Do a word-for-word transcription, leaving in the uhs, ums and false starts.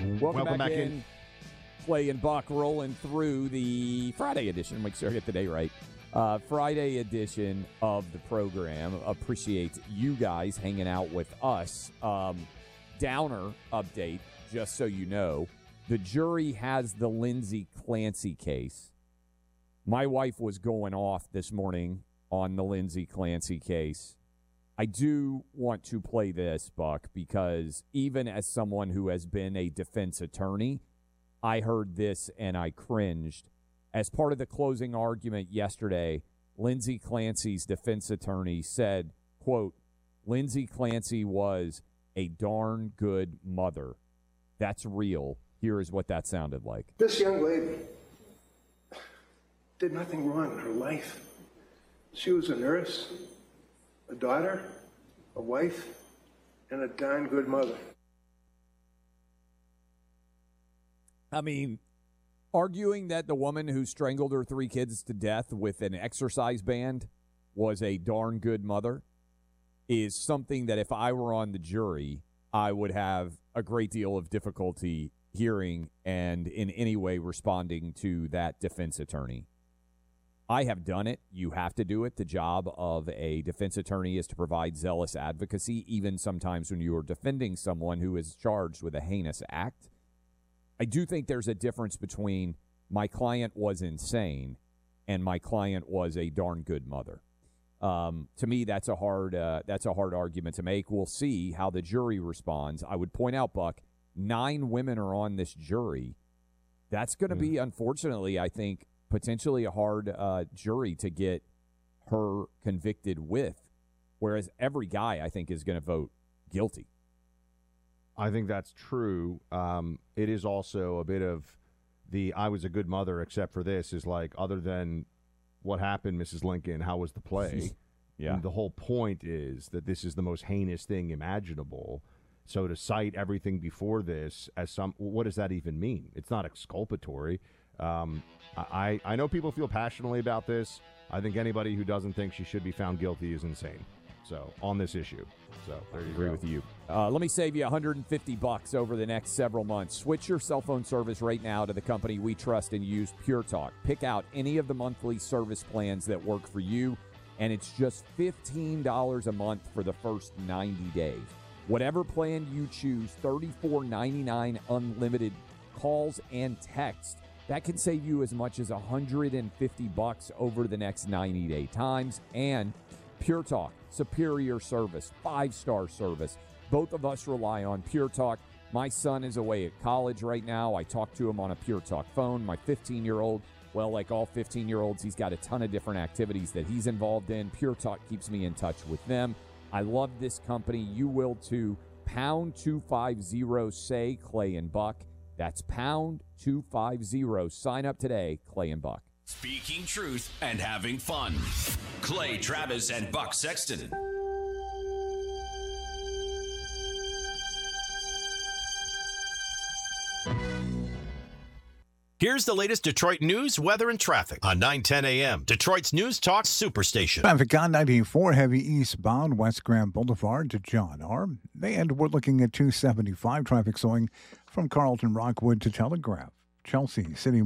Welcome, Welcome back, back in. in. Clay and Buck rolling through the Friday edition. Make sure I get the day right. Uh, Friday edition of the program. Appreciate you guys hanging out with us. Um, downer update, just so you know. The jury has the Lindsay Clancy case. My wife was going off this morning on the Lindsay Clancy case. I do want to play this, Buck, because even as someone who has been a defense attorney, I heard this and I cringed. As part of the closing argument yesterday, Lindsay Clancy's defense attorney said, quote, Lindsay Clancy was a darn good mother. That's real. Here is what that sounded like. This young lady did nothing wrong in her life. She was a nurse, a daughter, a wife, and a darn good mother. I mean, arguing that the woman who strangled her three kids to death with an exercise band was a darn good mother is something that if I were on the jury, I would have a great deal of difficulty hearing and in any way responding to that defense attorney. I have done it. You have to do it. The job of a defense attorney is to provide zealous advocacy, even sometimes when you are defending someone who is charged with a heinous act. I do think there's a difference between my client was insane and my client was a darn good mother. Um, to me, that's a hard uh, that's a hard argument to make. We'll see how the jury responds. I would point out, Buck, nine women are on this jury. That's going to mm. be, unfortunately, I think, potentially a hard uh, jury to get her convicted with, whereas every guy, I think, is going to vote guilty. I think that's true. Um, it is also a bit of the I was a good mother except for this is like, other than what happened, Missus Lincoln, how was the play? Yeah. And the whole point is that this is the most heinous thing imaginable. So to cite everything before this as some, what does that even mean? It's not exculpatory. Um, I, I know people feel passionately about this. I think anybody who doesn't think she should be found guilty is insane. So on this issue. So there you I agree go. with you. Uh, let me save you one hundred fifty bucks over the next several months. Switch your cell phone service right now to the company we trust and use, Pure Talk. Pick out any of the monthly service plans that work for you, and it's just fifteen dollars a month for the first ninety days. Whatever plan you choose, thirty-four ninety-nine unlimited calls and text. That can save you as much as one hundred fifty bucks over the next ninety-day times. And Pure Talk, superior service, five-star service. Both of us rely on Pure Talk. My son is away at college right now. I talk to him on a Pure Talk phone. My fifteen-year-old, well, like all fifteen-year-olds, he's got a ton of different activities that he's involved in. Pure Talk keeps me in touch with them. I love this company. You will too. Pound two fifty, say Clay and Buck. That's pound two fifty. Sign up today, Clay and Buck. Speaking truth and having fun. Clay Travis and Buck Sexton. Here's the latest Detroit news, weather, and traffic on nine ten a.m. Detroit's News Talk Superstation. Traffic on ninety-four, heavy eastbound, West Grand Boulevard to John R. And we're looking at two seventy-five traffic slowing from Carlton Rockwood to Telegraph. Chelsea City